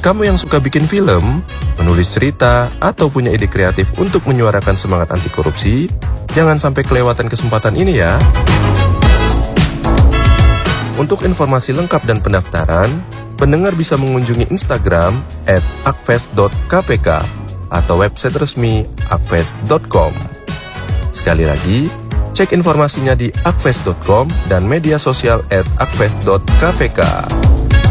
Kamu yang suka bikin film, menulis cerita, atau punya ide kreatif untuk menyuarakan semangat anti korupsi, jangan sampai kelewatan kesempatan ini ya. Untuk informasi lengkap dan pendaftaran, pendengar bisa mengunjungi Instagram @akves.kpk atau website resmi akves.com. Sekali lagi, cek informasinya di akves.com dan media sosial @akves.kpk.